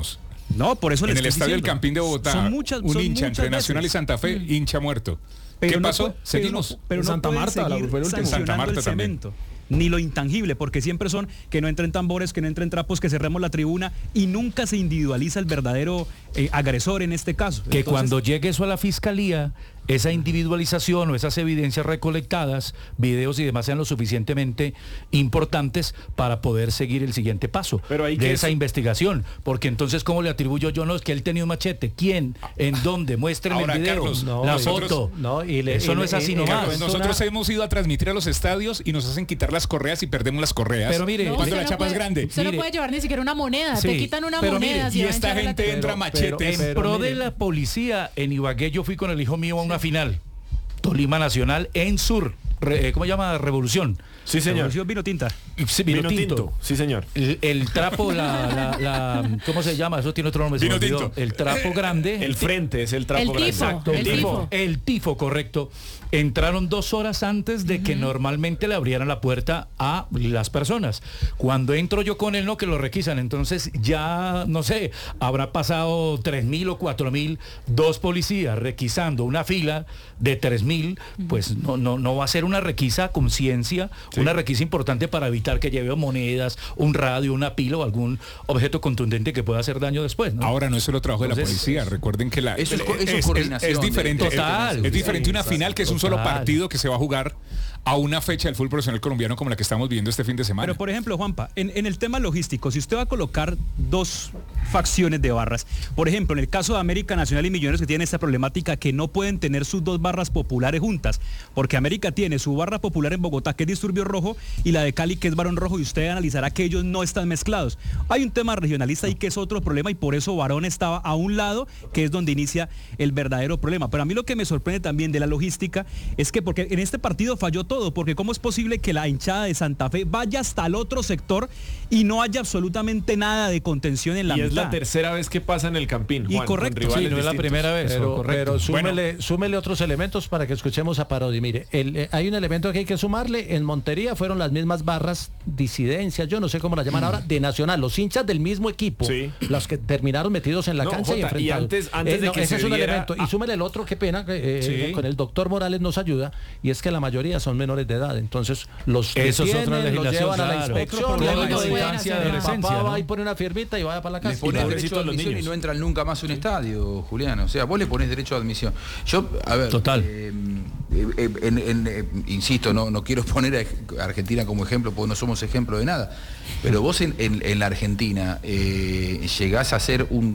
No, por eso en les el estoy estadio del diciendo. Campín de Bogotá, Son muchas- un son hincha muchas entre Nacional y veces. Santa Fe, Mm. hincha muerto. Pero ¿Qué no pasó? pu- pero Seguimos. no- pero En no Santa pueden Marta, la- seguir fue el último. sancionando Santa Marta el también. cemento, ni lo intangible, porque siempre son que no entren tambores, que no entren trapos, que cerremos la tribuna y nunca se individualiza el verdadero eh, agresor en este caso. Que Entonces, cuando llegue eso a la fiscalía, esa individualización o esas evidencias recolectadas, videos y demás, sean lo suficientemente importantes para poder seguir el siguiente paso Pero hay de que esa eso- investigación. Porque entonces, ¿cómo le atribuyo yo? No, es que él tenía un machete. ¿Quién? ¿En dónde? Muéstrenme Ahora, el video, Carlos, la nosotros- foto. No, y le- eso y no le- es así y- nomás. Carlos, nosotros hemos ido a transmitir a los estadios y nos hacen quitar las correas y perdemos las correas. Pero mire, No, cuando usted la no chapa es puede- grande. Usted no puede llevar ni siquiera una moneda, Sí, te quitan una pero moneda. mire, si y va a esta hinchar a la gente tribuna. entra machetes. En pro de la policía, en Ibagué yo fui con el hijo mío a una final. Tolima Nacional en Sur. Re- ¿Cómo se llama? Revolución. Sí, señor. Revolución vino tinta. Sí, vino, Vino tinto. tinto, sí, señor. El, el trapo, la, la- la- ¿cómo se llama? Eso tiene otro nombre. se me Vino olvidó. tinto. El trapo grande. El frente es el trapo El grande. tifo, Exacto, el tifo. El tifo, correcto. Entraron dos horas antes de que normalmente le abrieran la puerta a las personas. Cuando entro yo con él, no, que lo requisan. Entonces ya, no sé, habrá pasado tres mil o cuatro mil, dos policías requisando una fila de tres mil, pues no, no, no va a ser una requisa a conciencia, una requisa importante para evitar que lleve monedas, un radio, una pila o algún objeto contundente que pueda hacer daño después, ¿no? Ahora no es solo trabajo de la Entonces, policía. Recuerden que la Eso es co- eso es coordinación es de- diferente. Total. Es, es diferente una Sí, final que es un solo total. partido que se va a jugar a una fecha del fútbol profesional colombiano como la que estamos viviendo este fin de semana. Pero por ejemplo, Juanpa, en, en el tema logístico, si usted va a colocar dos facciones de barras, por ejemplo, en el caso de América Nacional y Millonarios que tienen esta problemática que no pueden tener sus dos barras populares juntas, porque América tiene su barra popular en Bogotá que es Disturbio Rojo y la de Cali que es Barón Rojo y usted analizará que ellos no están mezclados. Hay un tema regionalista ahí que es otro problema y por eso Barón estaba a un lado, que es donde inicia el verdadero problema. Pero a mí lo que me sorprende también de la logística es que porque en este partido falló todo, porque cómo es posible que la hinchada de Santa Fe vaya hasta el otro sector y no haya absolutamente nada de contención en la Y es mitad. la tercera vez que pasa en el Campín. Y Juan, con correcto. rivales Sí, no es la distintos. primera vez. Pero, Correcto. pero súmele, Bueno. súmele otros elementos para que escuchemos a Parodi. Mire, el, eh, hay un elemento que hay que sumarle. En Montería fueron las mismas barras disidencias, yo no sé cómo las llaman ahora, de Nacional, los hinchas del mismo equipo, Sí. los que terminaron metidos en la No, cancha y Jota, y enfrentados. antes- antes de no, que ese se es un diera- elemento. Y ah. súmele el otro, qué pena, que, eh, Sí. con el doctor Morales nos ayuda, y es que la mayoría son menores de edad. Entonces, los Eso es otra detienen, los legislación, llevan a la claro. inspección, Otro problema luego que no el- pueden el hacer adolescencia, papá ¿no? va y pone una firmita y vaya para la Le casa. pones pobrecitos derecho de los admisión y niños. no entran nunca más a un estadio, Julián. O sea, vos le pones derecho de admisión. Yo, a ver, Total. eh, eh, en- en- eh, insisto, no, no quiero poner a Argentina como ejemplo, porque no somos ejemplo de nada. Pero vos en, en- en la Argentina eh, llegás a ser un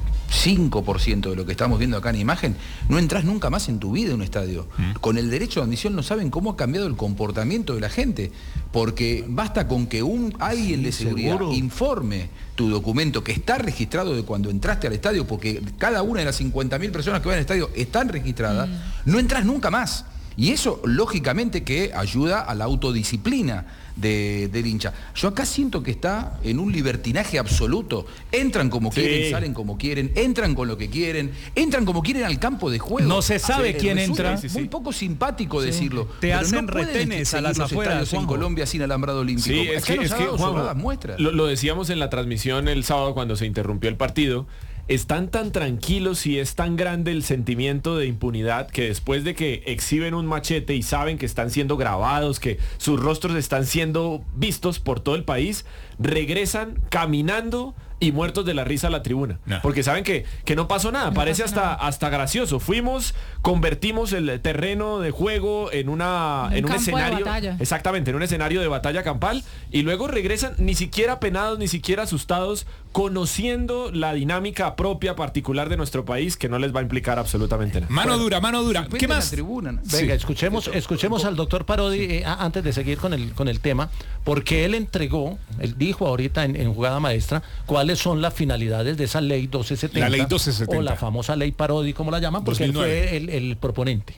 cinco por ciento de lo que estamos viendo acá en imagen, no entrás nunca más en tu vida en un estadio. Con el derecho de admisión no saben cómo ha cambiado el comportamiento de la gente, porque basta con que un alguien de seguridad seguro. informe tu documento que está registrado de cuando entraste al estadio, porque cada una de las cincuenta mil personas que van al estadio están registradas, no entras nunca más. Y eso, lógicamente, que ayuda a la autodisciplina de, del hincha. Yo acá siento que está en un libertinaje absoluto. Entran como Sí. quieren, salen como quieren, entran con lo que quieren, entran como quieren al campo de juego. No se sabe Sí, quién resulta entra. sí, sí. Muy poco simpático decirlo. Te pero hacen no pueden retenes a seguir las los afueras, estadios en Juanjo. Colombia sin alambrado olímpico. Sí, es Acá que, nos es ha que dado Juanjo, sobradas muestras. lo, lo decíamos en la transmisión el sábado cuando se interrumpió el partido, están tan tranquilos y es tan grande el sentimiento de impunidad que después de que exhiben un machete y saben que están siendo grabados, que sus rostros están siendo vistos por todo el país, regresan caminando y muertos de la risa a la tribuna. No. Porque saben que, que no pasó nada, No parece pasó hasta, nada. hasta gracioso. Fuimos, convertimos el terreno de juego en una Un en un campo de escenario. batalla. Exactamente, en un escenario de batalla campal y luego regresan ni siquiera penados, ni siquiera asustados, conociendo la dinámica propia particular de nuestro país que no les va a implicar absolutamente nada. Mano dura, mano dura. ¿Qué Suspenden la más? tribuna, ¿no? Venga, escuchemos, escuchemos al doctor Parodi eh, a- antes de seguir con el, con el tema, porque él entregó, él dijo ahorita en, en jugada maestra, cuáles son las finalidades de esa ley doce setenta. La ley doce setenta. O la famosa ley Parodi, como la llaman, porque él dos mil nueve. fue el, el proponente.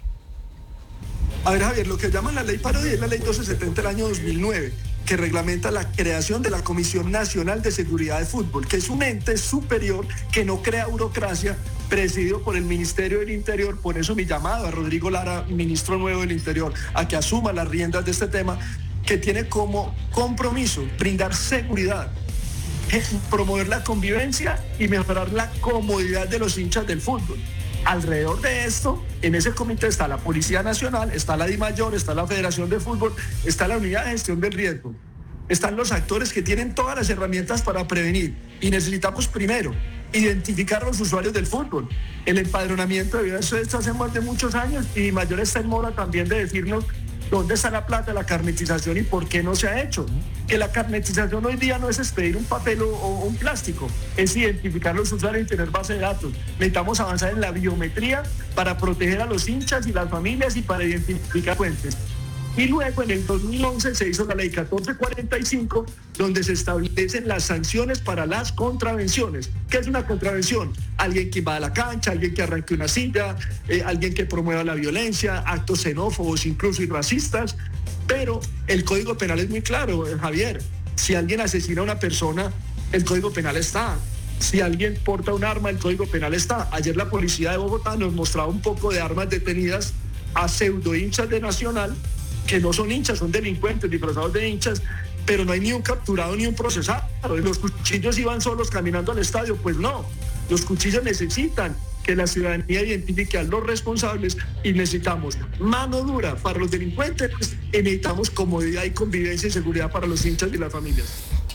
A ver, Javier, lo que llaman la ley Parodi es la ley doce setenta del año dos mil nueve, que reglamenta la creación de la Comisión Nacional de Seguridad de Fútbol, que es un ente superior que no crea burocracia, presidido por el Ministerio del Interior. Por eso mi llamado a Rodrigo Lara, ministro nuevo del Interior, a que asuma las riendas de este tema, que tiene como compromiso brindar seguridad promover la convivencia y mejorar la comodidad de los hinchas del fútbol. Alrededor de esto, en ese comité está la Policía Nacional, está la DIMAYOR, está la Federación de Fútbol, está la Unidad de Gestión del Riesgo. Están los actores que tienen todas las herramientas para prevenir. Y necesitamos primero identificar a los usuarios del fútbol. El empadronamiento debido a eso esto hace más de muchos años y DIMAYOR está en mora también de decirnos dónde está la plata, la carnetización y por qué no se ha hecho. Que la carnetización hoy día no es expedir un papel o, o un plástico, es identificar los usuarios y tener base de datos. Necesitamos avanzar en la biometría para proteger a los hinchas y las familias y para identificar fuentes. Y luego en el dos mil once se hizo la ley catorce cuarenta y cinco, donde se establecen las sanciones para las contravenciones. ¿Qué es una contravención? Alguien que va a la cancha, alguien que arranque una silla, eh, alguien que promueva la violencia, actos xenófobos, incluso y racistas. Pero el Código Penal es muy claro, eh, Javier. Si alguien asesina a una persona, el Código Penal está. Si alguien porta un arma, el Código Penal está. Ayer la policía de Bogotá nos mostraba un poco de armas detenidas a pseudo hinchas de Nacional, que no son hinchas, son delincuentes disfrazados de hinchas, pero no hay ni un capturado ni un procesado. Los cuchillos iban solos caminando al estadio, pues no. Los cuchillos necesitan que la ciudadanía identifique a los responsables y necesitamos mano dura para los delincuentes y necesitamos comodidad y convivencia y seguridad para los hinchas y las familias.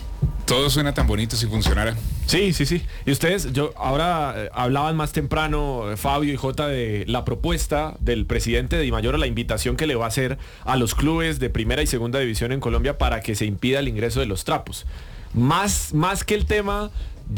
Todo suena tan bonito si funcionara. Sí, sí, sí. Y ustedes, yo ahora eh, hablaban más temprano, eh, Fabio y Jota, de la propuesta del presidente de DIMAYOR, a la invitación que le va a hacer a los clubes de primera y segunda división en Colombia para que se impida el ingreso de los trapos. Más, más que el tema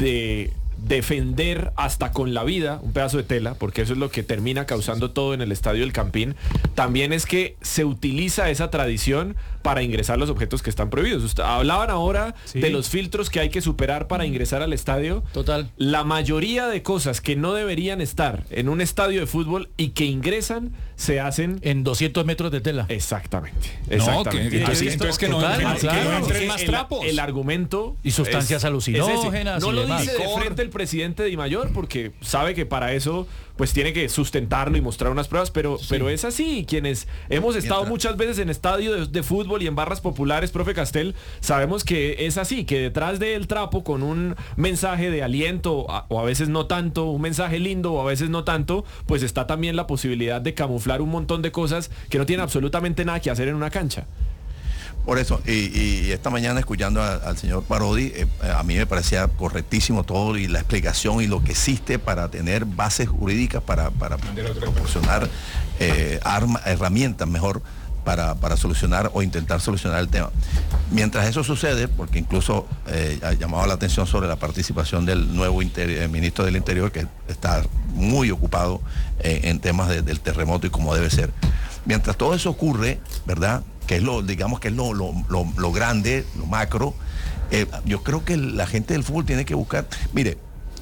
de defender hasta con la vida un pedazo de tela, porque eso es lo que termina causando todo en el Estadio del Campín, también es que se utiliza esa tradición para ingresar los objetos que están prohibidos. Usted, hablaban ahora sí. de los filtros que hay que superar para ingresar al estadio. Total. La mayoría de cosas que no deberían estar en un estadio de fútbol y que ingresan se hacen en doscientos metros de tela. Exactamente. No, que, entonces, entonces que no, Total, que, claro, que no entren más trapos. El, el argumento y sustancias es, alucinógenas. Es no y lo demás. dice de frente el presidente de DIMAYOR porque sabe que para eso pues tiene que sustentarlo y mostrar unas pruebas, pero, sí. pero es así. Quienes hemos estado Mientras. muchas veces en estadio de, de fútbol y en barras populares, profe Castel, sabemos que es así, que detrás del trapo con un mensaje de aliento, o a veces no tanto, un mensaje lindo o a veces no tanto, pues está también la posibilidad de camuflar un montón de cosas que no tienen absolutamente nada que hacer en una cancha. Por eso, y, y esta mañana escuchando a, al señor Parodi, eh, a mí me parecía correctísimo todo y la explicación y lo que existe para tener bases jurídicas para, para proporcionar eh, arma, herramientas mejor para, para solucionar o intentar solucionar el tema. Mientras eso sucede, porque incluso eh, ha llamado la atención sobre la participación del nuevo inter, ministro del Interior, que está muy ocupado eh, en temas de, del terremoto y como debe ser. Mientras todo eso ocurre, ¿verdad?, que es lo, digamos que es lo, lo, lo, lo grande, lo macro, eh, yo creo que la gente del fútbol tiene que buscar, mire,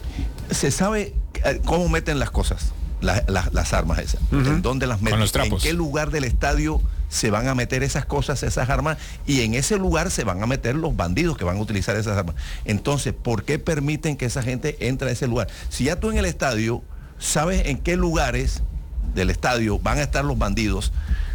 se sabe cómo meten las cosas, la, la, las armas esas, uh-huh. en dónde las meten, en qué lugar del estadio se van a meter esas cosas, esas armas, y en ese lugar se van a meter los bandidos que van a utilizar esas armas. Entonces, ¿por qué permiten que esa gente entre a ese lugar? Si ya tú en el estadio sabes en qué lugares del estadio van a estar los bandidos,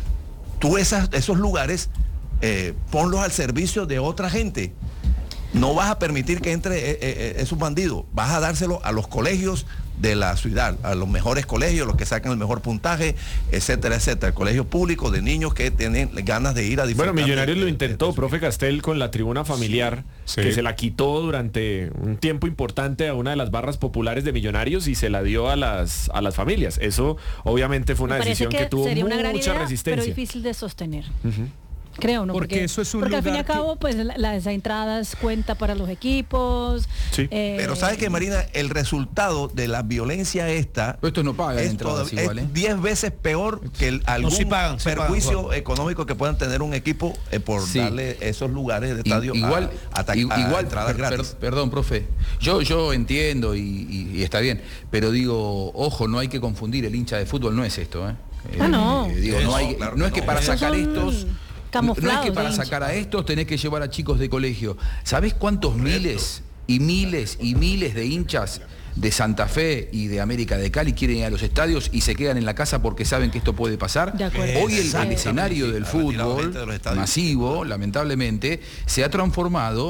tú esas, esos lugares eh, ponlos al servicio de otra gente. No vas a permitir que entre eh, eh, esos bandidos, vas a dárselo a los colegios de la ciudad, a los mejores colegios, los que sacan el mejor puntaje, etcétera, etcétera. El colegio público de niños que tienen ganas de ir a disfrutar. Bueno, Millonarios lo intentó, profe Castel, con la tribuna familiar, sí. que se la quitó durante un tiempo importante a una de las barras populares de Millonarios y se la dio a las a las familias. Eso obviamente fue una decisión que, que tuvo sería una mucha gran idea, resistencia. Pero difícil de sostener. Uh-huh. Creo, ¿no? Porque, porque eso es un porque lugar al fin y al cabo, que... pues la, la, esa entradas cuenta para los equipos. Sí. Eh... Pero ¿sabes qué, Marina? El resultado de la violencia esta... Pero esto no paga es entradas toda, igual, ¿eh? diez veces peor que el, algún no, sí pagan, sí perjuicio pagan, económico que puedan tener un equipo eh, por sí. darle esos lugares de estadio igual, a, a, a, igual, a entradas per, gratis. Per, perdón, profe. Yo, yo entiendo y, y, y está bien, pero digo, ojo, no hay que confundir, el hincha de fútbol no es esto, ¿eh? Ah, no. Eh, digo, no, hay, claro no es que no. para sacar son... estos... No es que para sacar a estos tenés que llevar a chicos de colegio. ¿Sabés cuántos Correcto. miles y miles y miles de hinchas de Santa Fe y de América de Cali quieren ir a los estadios y se quedan en la casa porque saben que esto puede pasar? Hoy el, el escenario del fútbol de masivo, lamentablemente, se ha transformado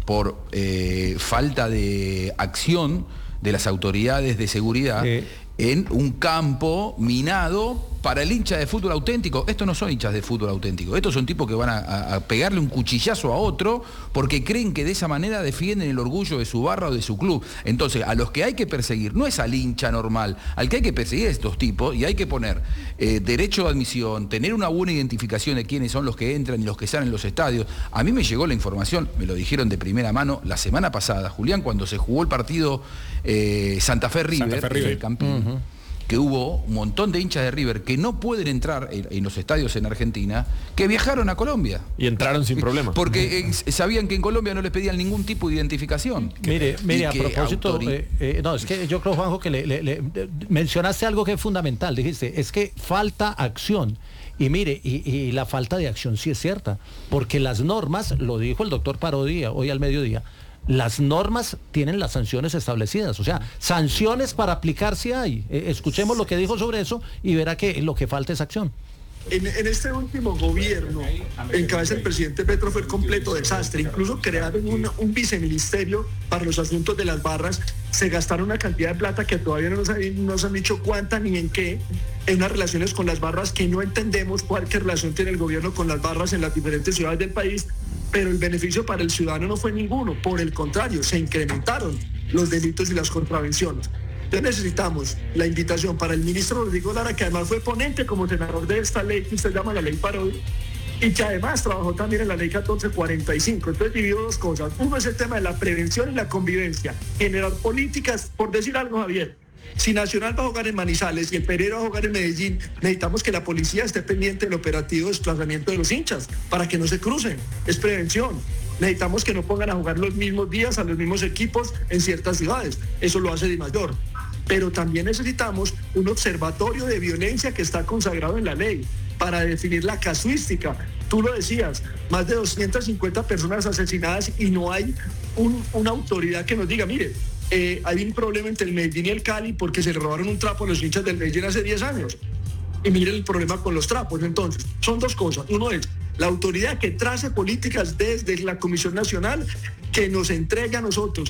por eh, falta de acción de las autoridades de seguridad eh. en un campo minado para el hincha de fútbol auténtico. Estos no son hinchas de fútbol auténtico, estos son tipos que van a, a pegarle un cuchillazo a otro porque creen que de esa manera defienden el orgullo de su barra o de su club. Entonces, a los que hay que perseguir no es al hincha normal, al que hay que perseguir a estos tipos, y hay que poner eh, derecho de admisión, tener una buena identificación de quiénes son los que entran y los que salen en los estadios. A mí me llegó la información, me lo dijeron de primera mano la semana pasada, Julián, cuando se jugó el partido eh, Santa Fe River, Santa Fe River. En el Campín. Uh-huh. Que hubo un montón de hinchas de River que no pueden entrar en, en los estadios en Argentina, que viajaron a Colombia. Y entraron sin problema. Porque eh, sabían que en Colombia no les pedían ningún tipo de identificación. Mire, mire, a propósito, autori... eh, eh, no, es que yo creo, Juanjo, que le, le, le, mencionaste algo que es fundamental, dijiste, es que falta acción. Y mire, y, y la falta de acción sí es cierta, porque las normas, lo dijo el doctor Parodi hoy al mediodía, las normas tienen las sanciones establecidas, o sea, sanciones para aplicar si hay. Eh, escuchemos lo que dijo sobre eso y verá que lo que falta es acción. En, en este último gobierno, en cabeza del presidente Petro, fue el completo desastre. Incluso crearon un, un viceministerio para los asuntos de las barras. Se gastaron una cantidad de plata que todavía no nos, han, no nos han dicho cuánta ni en qué, en unas relaciones con las barras que no entendemos cuál qué relación tiene el gobierno con las barras en las diferentes ciudades del país. Pero el beneficio para el ciudadano no fue ninguno, por el contrario, se incrementaron los delitos y las contravenciones. Entonces necesitamos la invitación para el ministro Rodrigo Lara, que además fue ponente como senador de esta ley que usted llama la ley Parodi, y que además trabajó también en la ley catorce cuarenta y cinco. Entonces dividió dos cosas. Uno es el tema de la prevención y la convivencia, generar políticas, por decir algo, Javier. Si Nacional va a jugar en Manizales y el Pereira va a jugar en Medellín, necesitamos que la policía esté pendiente del operativo de desplazamiento de los hinchas para que no se crucen. Es prevención. Necesitamos que no pongan a jugar los mismos días a los mismos equipos en ciertas ciudades. Eso lo hace DIMAYOR. Pero también necesitamos un observatorio de violencia que está consagrado en la ley para definir la casuística. Tú lo decías, más de doscientas cincuenta personas asesinadas y no hay un, una autoridad que nos diga, mire, Eh, hay un problema entre el Medellín y el Cali porque se le robaron un trapo a los hinchas del Medellín hace diez años. Y miren el problema con los trapos. Entonces, son dos cosas. Uno es la autoridad que trace políticas desde la Comisión Nacional, que nos entregue a nosotros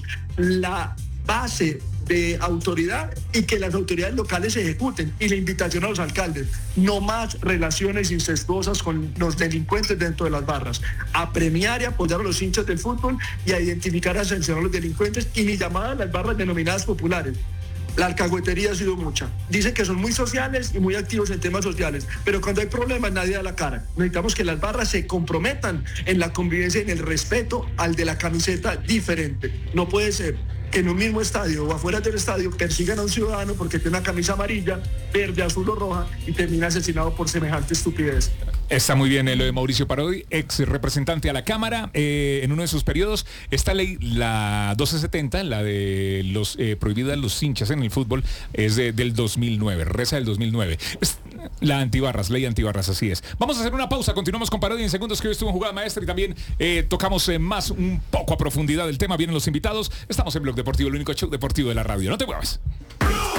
la base de autoridad y que las autoridades locales se ejecuten. Y la invitación a los alcaldes, no más relaciones incestuosas con los delincuentes dentro de las barras, a premiar y apoyar a los hinchas del fútbol y a identificar y a sancionar a los delincuentes. Y mi llamada a las barras denominadas populares: la alcahuetería ha sido mucha. Dicen que son muy sociales y muy activos en temas sociales, pero cuando hay problemas nadie da la cara. Necesitamos que las barras se comprometan en la convivencia y en el respeto al de la camiseta diferente. No puede ser que en un mismo estadio o afuera del estadio persigan a un ciudadano porque tiene una camisa amarilla, verde, azul o roja y termina asesinado por semejante estupidez. Está muy bien eh, lo de Mauricio Parodi, ex representante a la Cámara. Eh, en uno de sus periodos, esta ley, la doce setenta, la de los eh, prohibidas los hinchas en el fútbol, es de, del dos mil nueve, reza del dos mil nueve. Es la antibarras, ley antibarras, así es. Vamos a hacer una pausa, continuamos con Parodi en segundos, que hoy estuvo en Jugada Maestra y también eh, tocamos eh, más un poco a profundidad del tema. Vienen los invitados, estamos en Blog Deportivo, el único show deportivo de la radio. No te muevas.